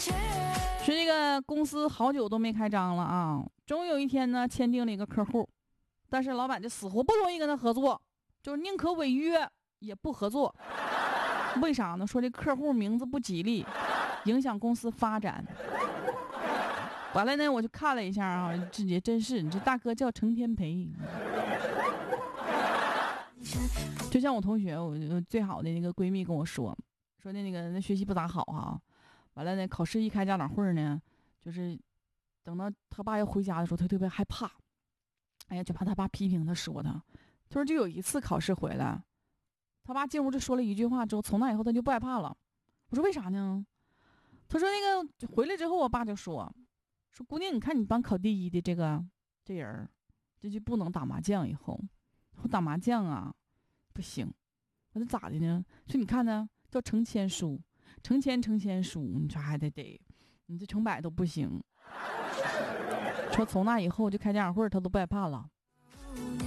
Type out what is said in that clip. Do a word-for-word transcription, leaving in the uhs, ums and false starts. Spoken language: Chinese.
说这个公司好久都没开张了啊，终于有一天呢签订了一个客户，但是老板就死活不同意跟他合作，就是宁可违约也不合作。为啥呢？说这客户名字不吉利，影响公司发展。完了呢，我就看了一下啊，这也真是，你这大哥叫程天培。就像我同学，我最好的那个闺蜜跟我说，说的那个那学习不咋好哈、啊，完了呢，考试一开家长会呢，就是等到他爸要回家的时候，他特别害怕，哎呀，就怕他爸批评他说他。他说就有一次考试回来，他爸进屋就说了一句话之后，从那以后他就不害怕了。我说为啥呢？他说那个回来之后，我爸就说说姑娘，你看你班考第一的这个这人，这就不能打麻将以后。我打麻将啊，不行。我说咋的呢？说你看呢，叫成千输，成千成千输，你说还得得，你这成百都不行。说从那以后就开家长会，他都不害怕了。